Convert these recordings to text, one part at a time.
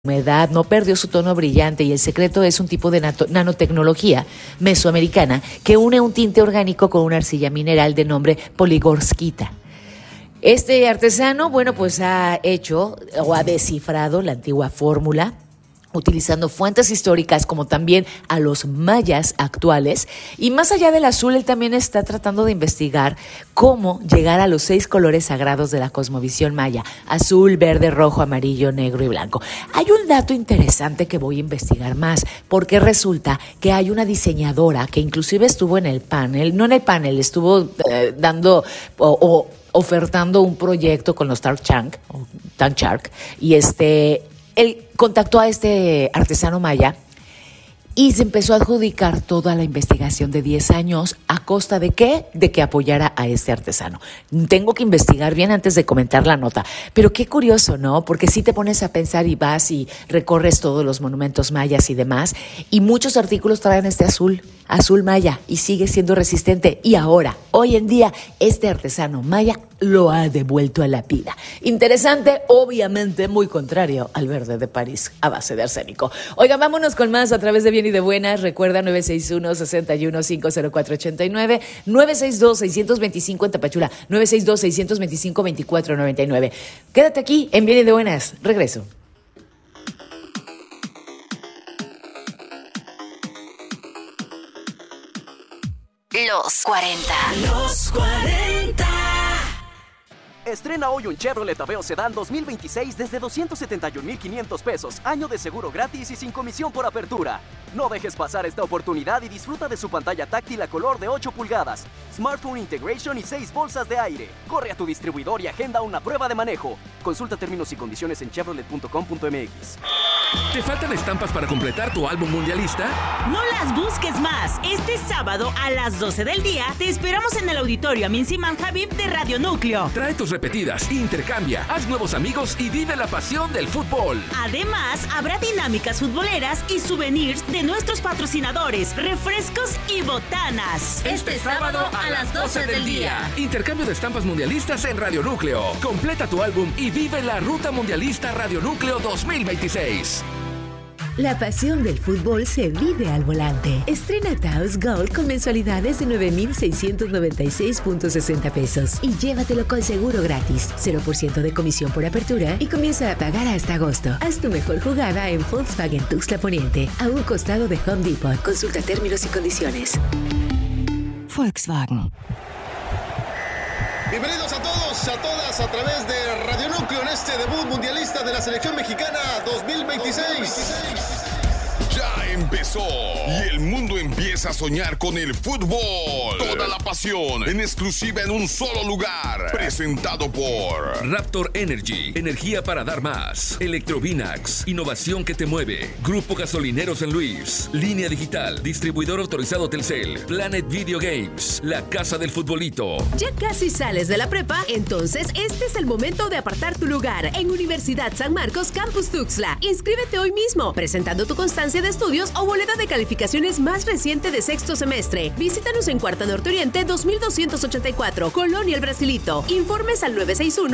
humedad, no perdió su tono brillante y el secreto es un tipo de nanotecnología mesoamericana que une un tinte orgánico con una arcilla mineral de nombre poligorskita. Este artesano, pues ha hecho o ha descifrado la antigua fórmula utilizando fuentes históricas como también a los mayas actuales. Y más allá del azul, él también está tratando de investigar cómo llegar a los 6 colores sagrados de la cosmovisión maya: azul, verde, rojo, amarillo, negro y blanco. Hay un dato interesante que voy a investigar más, porque resulta que hay una diseñadora que inclusive estuvo en el panel, no en el panel, estuvo dando ofertando un proyecto con los Tank Shark, y él contactó a este artesano maya y se empezó a adjudicar toda la investigación de 10 años. ¿A costa de qué? De que apoyara a este artesano. Tengo que investigar bien antes de comentar la nota. Pero qué curioso, ¿no? Porque si te pones a pensar y vas y recorres todos los monumentos mayas y demás, y muchos artículos traen este azul maya, y sigue siendo resistente. Y ahora, hoy en día, este artesano maya lo ha devuelto a la vida. Interesante, obviamente muy contrario al verde de París a base de arsénico. Oigan, vámonos con más a través de Bien y de Buenas. Recuerda 961-61-504-89, 962-625 en Tapachula, 962-625-2499. Quédate aquí en Bien y de Buenas. Regreso. Los 40. Los 40. Estrena hoy un Chevrolet Aveo Sedán 2026 desde 271,500 pesos, año de seguro gratis y sin comisión por apertura. No dejes pasar esta oportunidad y disfruta de su pantalla táctil a color de 8 pulgadas, Smartphone Integration y 6 bolsas de aire. Corre a tu distribuidor y agenda una prueba de manejo. Consulta términos y condiciones en chevrolet.com.mx. ¿Te faltan estampas para completar tu álbum mundialista? No las busques más. Este sábado a las 12 del día te esperamos en el auditorio Amin Siman Habib de Radio Núcleo. Trae tus repetidas, intercambia, haz nuevos amigos y vive la pasión del fútbol. Además, habrá dinámicas futboleras y souvenirs de nuestros patrocinadores, refrescos y botanas. Este sábado a las 12 del día. Intercambio de estampas mundialistas en Radio Núcleo. Completa tu álbum y vive la Ruta Mundialista Radio Núcleo 2026. La pasión del fútbol se vive al volante. Estrena Taos Gold con mensualidades de 9,696.60 pesos y llévatelo con seguro gratis, 0% de comisión por apertura y comienza a pagar hasta agosto. Haz tu mejor jugada en Volkswagen Tuxtla Poniente, a un costado de Home Depot. Consulta términos y condiciones. Volkswagen. Bienvenidos a todos, a todas, a través de Radio Núcleo en este debut mundialista de la selección mexicana 2026. Ya empezó y el mundo empieza a soñar con el fútbol. Toda la pasión en exclusiva en un solo lugar. Presentado por Raptor Energy, energía para dar más. Electrovinax, innovación que te mueve. Grupo Gasolinero San Luis, Línea Digital, distribuidor autorizado Telcel, Planet Video Games, la casa del futbolito. ¿Ya casi sales de la prepa? Entonces este es el momento de apartar tu lugar en Universidad San Marcos Campus Tuxtla. Inscríbete hoy mismo, presentando tu constancia de estudios o boleta de calificaciones más reciente de sexto semestre. Visítanos en Cuarta Norte Oriente 2284, Colonia El Brasilito. Informes al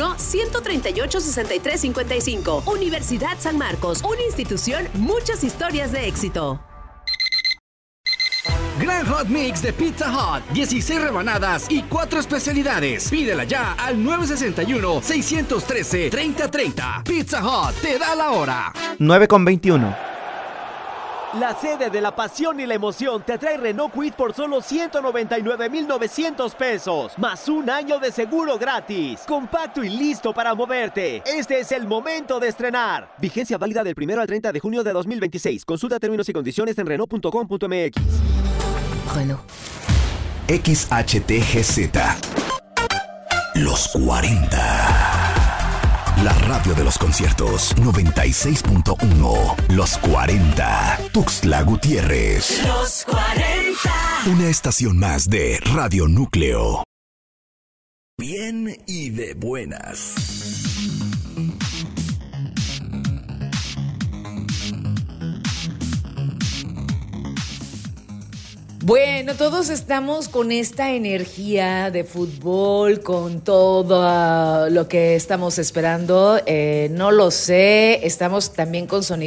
961-138-6355. Universidad San Marcos, una institución, muchas historias de éxito. Gran Hot Mix de Pizza Hut, 16 rebanadas y 4 especialidades. Pídela ya al 961-613-3030. Pizza Hut te da la hora. 9:21. La sede de la pasión y la emoción te trae Renault Kwid por solo 199,900 pesos, más un año de seguro gratis. Compacto y listo para moverte. Este es el momento de estrenar. Vigencia válida del 1 al 30 de junio de 2026. Consulta términos y condiciones en Renault.com.mx. Renault. XHTGZ. Los 40. La radio de los conciertos 96.1. Los 40. Tuxtla Gutiérrez. Los 40. Una estación más de Radio Núcleo. Bien y de buenas. Bueno, todos estamos con esta energía de fútbol, con todo lo que estamos esperando. No lo sé, estamos también con sonido